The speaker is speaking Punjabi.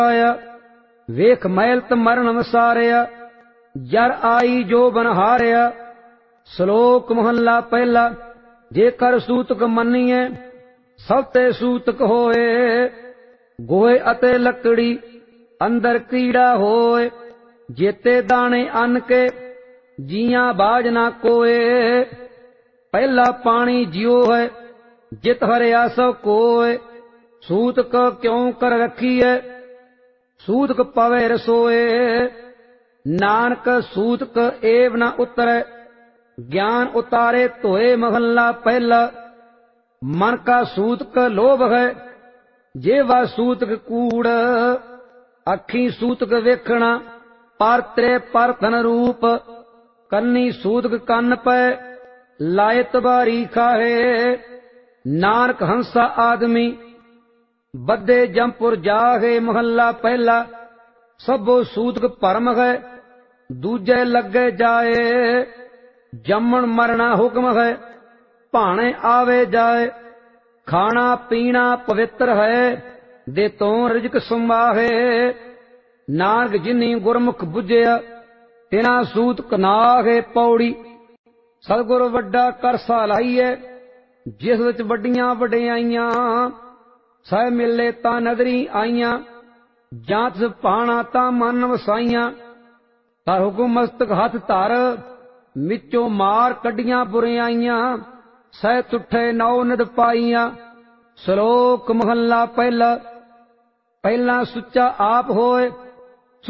ਆਇਆ, ਵੇਖ ਮੈਲਤ ਮਰਨ ਵਸਾਰਿਆ, ਜਰ ਆਈ ਜੋ ਬਨਹਾਰਿਆ। ਸ਼ਲੋਕ ਮਹੱਲਾ ਪਹਿਲਾ। ਜੇਕਰ ਸੂਤਕ ਮੰਨੀਏ ਸਭ ਤੇ ਸੂਤਕ ਹੋਏ, ਗੋਹੇ ਅਤੇ ਲੱਕੜੀ ਅੰਦਰ ਕੀੜਾ ਹੋਏ। ਜੇਤੇ ਦਾਣੇ ਅੰਨ ਕੇ ਜੀਆਂ ਬਾਜ ਨਾ ਕੋਏ, ਪਹਿਲਾ ਪਾਣੀ ਜਿਉ ਹੈ ਜਿਤ ਹਰਿਆ ਸਭ ਕੋਏ। ਸੂਤਕ ਕਿਉ ਕਰ ਰਖੀਐ ਸੂਤਕ ਪਵੇ ਰਸੋਏ, ਨਾਨਕ ਸੂਤਕ ਏਵ ਨ ਉਤਰੈ ਗਿਆਨ ਉਤਾਰੇ ਧੋਏ। ਮਹੱਲਾ ਪਹਿਲਾ। ਮਨ ਕਾ ਸੂਤਕ ਲੋਭ ਹੈ ਜੇਵਾ ਸੂਤਕ ਕੂੜ, ਅੱਖੀ ਸੂਤਕ ਵੇਖਣਾ ਪਰ ਤ੍ਰੇ ਪਰ ਧਨ ਰੂਪ। ਕੰਨੀ ਸੂਤਕ ਕੰਨ ਪੈ ਲਾਇ ਤਬਾਰੀ ਖਾਹੇ, ਨਾਨਕ ਹੰਸਾ ਆਦਮੀ ਬੱਧੇ ਜੰਪੁਰ ਜਾਹੇ। ਮਹੱਲਾ ਪਹਿਲਾ। ਸਭੋ ਸੂਤਕ ਭਰਮ ਹੈ ਦੂਜੇ ਲੱਗੇ ਜਾਏ, ਜੰਮਣ ਮਰਨਾ ਹੁਕਮ ਹੈ ਭਾਣੇ ਆਵੇ ਜਾਏ। ਖਾਣਾ ਪੀਣਾ ਪਵਿੱਤਰ ਹੈ ਦੇ ਤੋਂ ਰਿਜਕ ਸੁਮਾਹੇ, ਨਾਨਕ ਜਿਨੀ ਗੁਰਮੁਖ ਬੁਝਿਆ ਤਿਨਾ ਸੂਤਕ ਨਾਹੇ। ਪੌੜੀ। ਸਤਿਗੁਰ ਵੱਡਾ ਕਰਸਾ ਲਾਈਐ ਜਿਸ ਵਿੱਚ ਵੱਡੀਆਂ ਵਡਿਆਈਆਂ, ਸਹਿ ਮਿਲੇ ਤਾਂ ਨਦਰੀ ਆਈਆਂ ਜਾਂ ਤਿਸ ਭਾਣਾ ਤਾਂ ਮਨ ਵਸਾਈਆਂ। ਤਾਂ ਹੁਕਮ ਮਸਤਕ ਹੱਥ ਧਰ ਮਿਚੋਂ ਮਾਰ ਕੱਢੀਆਂ ਬੁਰਿਆਈਆਂ, ਸਹਿ ਤੁਠੇ ਨੌ ਨਿਦ ਪਾਈਆਂ। ਸ਼ਲੋਕ ਮਹੱਲਾ ਪਹਿਲਾ। ਪਹਿਲਾ ਸੁੱਚਾ ਆਪ ਹੋਏ